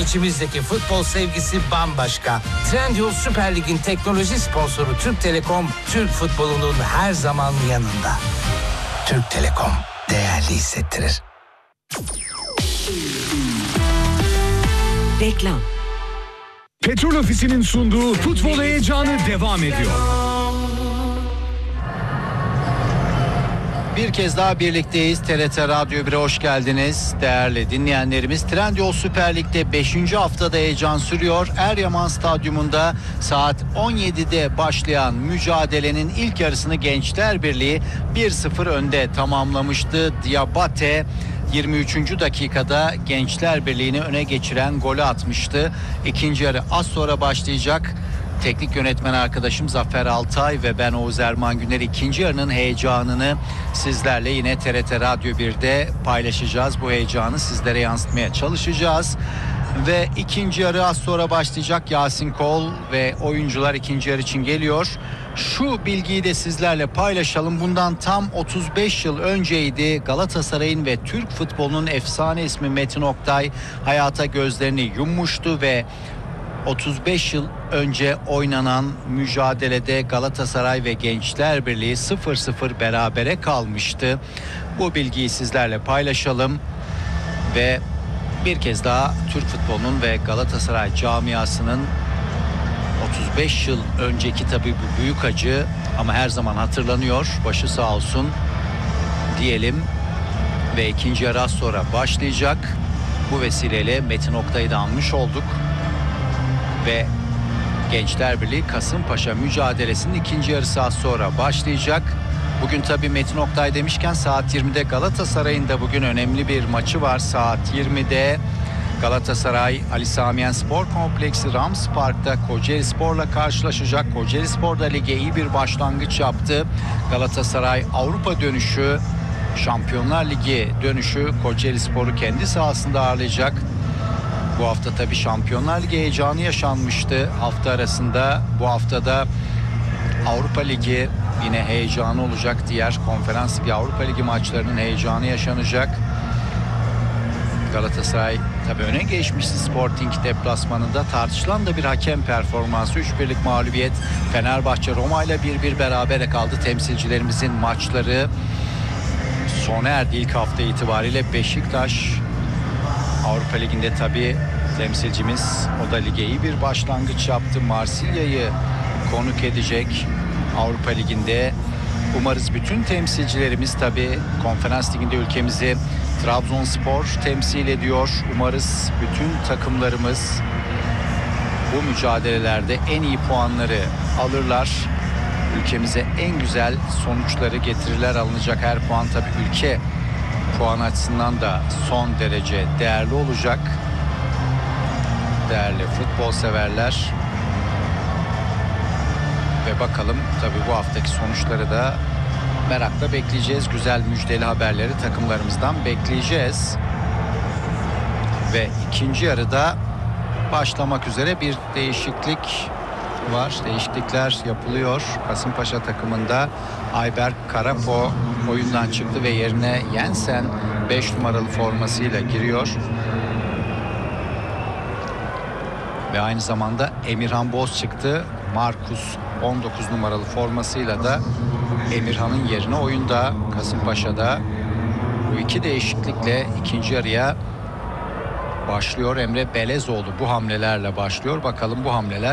İçimizdeki futbol sevgisi bambaşka. Trendyol Süper Lig'in teknoloji sponsoru Türk Telekom, Türk futbolunun her zaman yanında. Türk Telekom değerli hissettirir. Reklam. Petrol Ofisi'nin sunduğu futbol heyecanı devam ediyor. Bir kez daha birlikteyiz. TRT Radyo 1'e hoş geldiniz. Değerli dinleyenlerimiz, Trendyol Süper Lig'de 5. haftada heyecan sürüyor. Eryaman Stadyumunda saat 17'de başlayan mücadelenin ilk yarısını Gençler Birliği 1-0 önde tamamlamıştı. Diabate 23. dakikada Gençler Birliği'ni öne geçiren golü atmıştı. İkinci yarı az sonra başlayacak. Teknik yönetmen arkadaşım Zafer Altay ve ben Oğuz Erman Güner ikinci yarının heyecanını sizlerle yine TRT Radyo 1'de paylaşacağız. Bu heyecanı sizlere yansıtmaya çalışacağız. Ve ikinci yarı az sonra başlayacak. Yasin Kol ve oyuncular ikinci yarı için geliyor. Şu bilgiyi de sizlerle paylaşalım. Bundan tam 35 yıl önceydi Galatasaray'ın ve Türk futbolunun efsane ismi Metin Oktay hayata gözlerini yummuştu ve 35 yıl önce oynanan mücadelede Galatasaray ve Gençler Birliği 0-0 berabere kalmıştı. Bu bilgiyi sizlerle paylaşalım ve bir kez daha Türk futbolunun ve Galatasaray camiasının 35 yıl önceki tabii bu büyük acı ama her zaman hatırlanıyor. Başı sağ olsun diyelim ve ikinci yarı az sonra başlayacak. Bu vesileyle Metin Oktay'ı da anmış olduk. Ve Gençler Birliği Kasımpaşa mücadelesinin ikinci yarısı az sonra başlayacak. Bugün tabii Metin Oktay demişken saat 20'de Galatasaray'ın da bugün önemli bir maçı var. Saat 20'de Galatasaray Ali Sami Yen Spor Kompleksi Rams Park'ta Kocaeli Spor'la karşılaşacak. Kocaeli Spor da lige iyi bir başlangıç yaptı. Galatasaray Avrupa dönüşü, Şampiyonlar Ligi dönüşü Kocaeli Spor'u kendi sahasında ağırlayacak. Bu hafta tabii Şampiyonlar Ligi heyecanı yaşanmıştı hafta arasında. Bu haftada Avrupa Ligi yine heyecanı olacak. Diğer Konferans Ligi, Avrupa Ligi maçlarının heyecanı yaşanacak. Galatasaray tabii öne geçmişti Sporting deplasmanında. Tartışılan da bir hakem performansı. 3-1'lik mağlubiyet. Fenerbahçe Roma ile 1-1 berabere kaldı. Temsilcilerimizin maçları sona erdi ilk hafta itibariyle. Beşiktaş Avrupa Ligi'nde tabii temsilcimiz, o da lige iyi bir başlangıç yaptı. Marsilya'yı konuk edecek Avrupa Ligi'nde. Umarız bütün temsilcilerimiz, tabii Konferans Ligi'nde ülkemizi Trabzonspor temsil ediyor. Umarız bütün takımlarımız bu mücadelelerde en iyi puanları alırlar. Ülkemize en güzel sonuçları getirirler. Alınacak her puan tabii ülke puan açısından da son derece değerli olacak. Değerli futbol severler. Ve bakalım tabii bu haftaki sonuçları da merakla bekleyeceğiz. Güzel müjdeli haberleri takımlarımızdan bekleyeceğiz. Ve ikinci yarıda başlamak üzere bir değişiklik var. Değişiklikler yapılıyor. Kasımpaşa takımında Ayberk Karapo oyundan çıktı ve yerine Jensen 5 numaralı formasıyla giriyor. Ve aynı zamanda Emirhan Boz çıktı. Markus 19 numaralı formasıyla da Emirhan'ın yerine oyunda Kasımpaşa'da. Bu iki değişiklikle ikinci yarıya başlıyor. Emre Belezoğlu bu hamlelerle başlıyor. Bakalım bu hamleler